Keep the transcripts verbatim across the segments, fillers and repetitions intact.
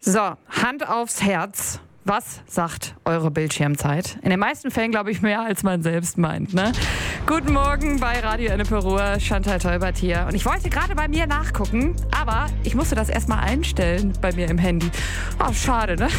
So, Hand aufs Herz. Was sagt eure Bildschirmzeit? In den meisten Fällen, glaube ich, mehr als man selbst meint, ne? Guten Morgen bei Radio Ennepe Ruhr, Chantal Teubert hier. Und ich wollte gerade bei mir nachgucken, aber ich musste das erstmal einstellen bei mir im Handy. Oh, schade, ne?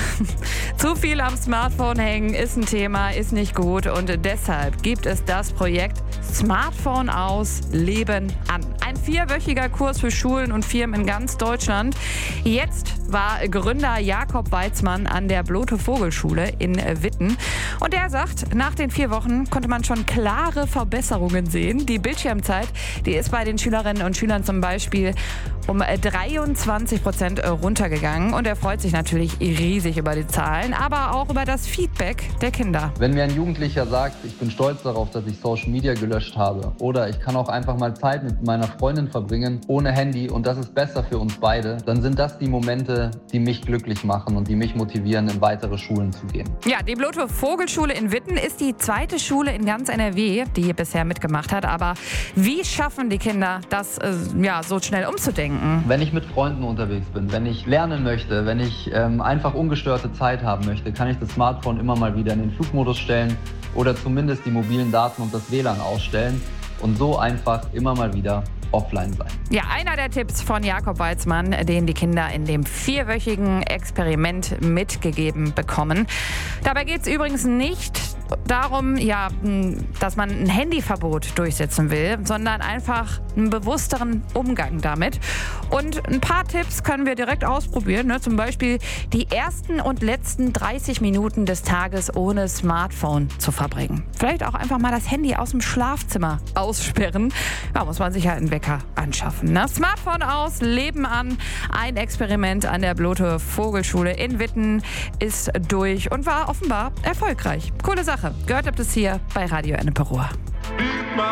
Zu viel am Smartphone hängen ist ein Thema, ist nicht gut. Und deshalb gibt es das Projekt Smartphone aus, Leben an. Ein vierwöchiger Kurs für Schulen und Firmen in ganz Deutschland. Jetzt war Gründer Jakob Weizmann an der Blote-Vogel-Schule in Witten. Und der sagt, nach den vier Wochen konnte man schon klare Verbesserungen sehen. Die Bildschirmzeit, die ist bei den Schülerinnen und Schülern zum Beispiel um dreiundzwanzig Prozent runtergegangen. Und er freut sich natürlich riesig über die Zahlen, aber auch über das Feedback der Kinder. Wenn mir ein Jugendlicher sagt, ich bin stolz darauf, dass ich Social Media gelöscht habe, oder ich kann auch einfach mal Zeit mit meiner Freundin verbringen, ohne Handy, und das ist besser für uns beide, dann sind das die Momente, die mich glücklich machen und die mich motivieren, in weitere Schulen zu gehen. Ja, die Blote-Vogel-Schule in Witten ist die zweite Schule in ganz N R W, die hier bisher mitgemacht hat. Aber wie schaffen die Kinder, das äh, ja, so schnell umzudenken? Wenn ich mit Freunden unterwegs bin, wenn ich lernen möchte, wenn ich ähm, einfach ungestörte Zeit haben möchte, kann ich das Smartphone immer mal wieder in den Flugmodus stellen oder zumindest die mobilen Daten und das W L A N ausstellen und so einfach immer mal wieder offline sein. Ja, einer der Tipps von Jakob Weizmann, den die Kinder in dem vierwöchigen Experiment mitgegeben bekommen. Dabei geht es übrigens nicht darum, ja, dass man ein Handyverbot durchsetzen will, sondern einfach einen bewussteren Umgang damit. Und ein paar Tipps können wir direkt ausprobieren. Ne? Zum Beispiel die ersten und letzten dreißig Minuten des Tages ohne Smartphone zu verbringen. Vielleicht auch einfach mal das Handy aus dem Schlafzimmer aussperren. Da muss man sich halt einen Wecker anschaffen. Ne? Smartphone aus, Leben an. Ein Experiment an der Blote-Vogel-Schule in Witten ist durch und war offenbar erfolgreich. Coole Sache. Gehört habt es hier bei Radio Ennepe Ruhr.